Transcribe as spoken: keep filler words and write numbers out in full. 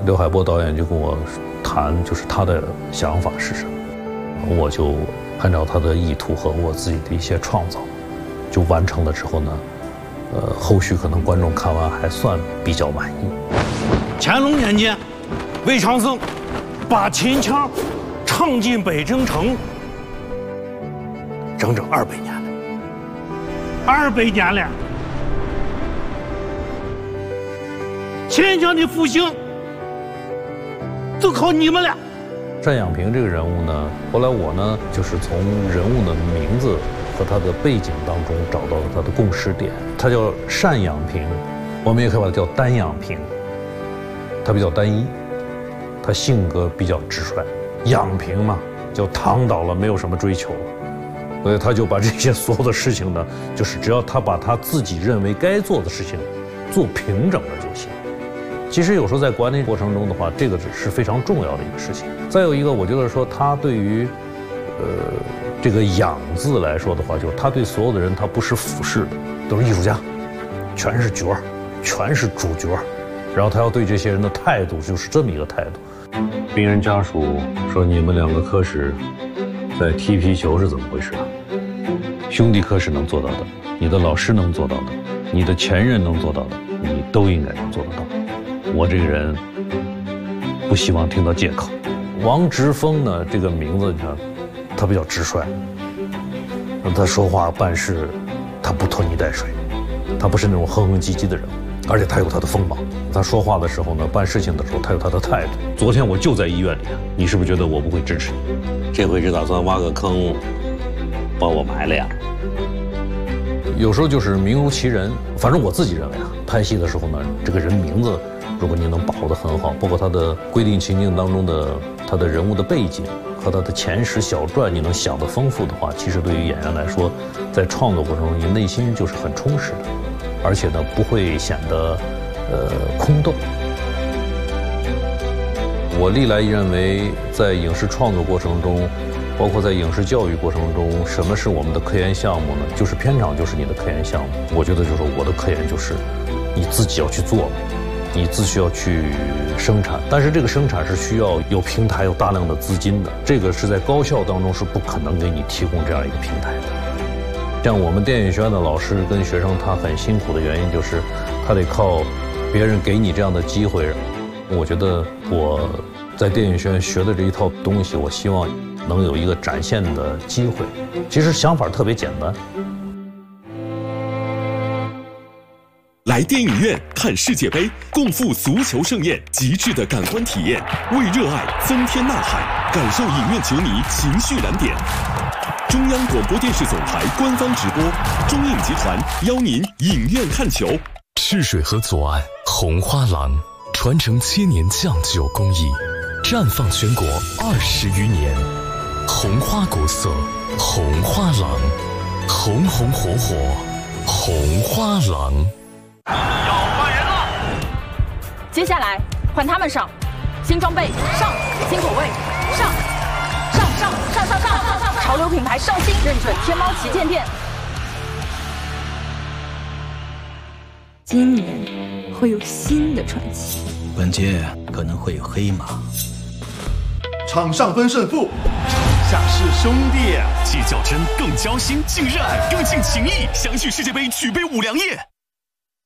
刘海波导演就跟我谈，就是他的想法是什么，我就按照他的意图和我自己的一些创造，就完成了之后呢，呃，后续可能观众看完还算比较满意。 乾隆年间，魏长生把秦腔唱进北京城，整整二百年了，二百年了。秦腔的复兴就靠你们俩。 单养平这个人物呢，后来我呢就是从人物的名字和他的背景当中找到了他的共识点。他叫单养平，我们也可以把他叫单养平。他比较单一，他性格比较直率。养平嘛，叫躺倒了，没有什么追求了，所以他就把这些所有的事情呢，就是只要他把他自己认为该做的事情做平整了就行。其实有时候在管理过程中的话，这个是非常重要的一个事情。再有一个，我觉得说他对于，呃，这个“养”字来说的话，就是他对所有的人他不是俯视的，都是艺术家，全是角儿，全是主角，然后他要对这些人的态度就是这么一个态度。病人家属说：“你们两个科室在踢皮球是怎么回事啊？兄弟科室能做到的，你的老师能做到的，你的前任能做到的，你都应该能做得到。我这个人不希望听到借口。”王直峰呢，这个名字你看，他比较直率，他说话办事，他不拖泥带水，他不是那种哼哼唧唧的人，而且他有他的锋芒。他说话的时候呢，办事情的时候，他有他的态度。昨天我就在医院里，你是不是觉得我不会支持你？这回是打算挖个坑，把我埋了呀？有时候就是名如其人，反正我自己认为啊，拍戏的时候呢，这个人名字，如果你能把握得很好，包括他的规定情境当中的他的人物的背景和他的前史小传，你能想得丰富的话，其实对于演员来说，在创作过程中，你内心就是很充实的，而且呢，不会显得呃空洞。我历来认为，在影视创作过程中，包括在影视教育过程中，什么是我们的科研项目呢？就是片场就是你的科研项目。我觉得就是我的科研就是你自己要去做，你自需要去生产，但是这个生产是需要有平台、有大量的资金的。这个是在高校当中是不可能给你提供这样一个平台的。像我们电影学院的老师跟学生，他很辛苦的原因就是他得靠别人给你这样的机会。我觉得我在电影学院学的这一套东西，我希望能有一个展现的机会。其实想法特别简单。 来电影院看世界杯，共赴足球盛宴，极致的感官体验，为热爱增添呐喊，感受影院球迷情绪燃点。中央广播电视总台官方直播，中影集团邀您影院看球。 赤水河左岸红花廊，传承千年酱酒工艺，绽放全国二十余年。红花国色，红花廊，红红火火，红花廊。 要换人了， 接下来换他们上，新装备上，新口味上，上上上上上上，潮流品牌上新，认准天猫旗舰店。 今年会有新的传奇， 本届可能会有黑马。 场上分胜负，场下是兄弟， 既较真，更交心，更热爱，更尽情谊。相续世界杯，举杯五粮液。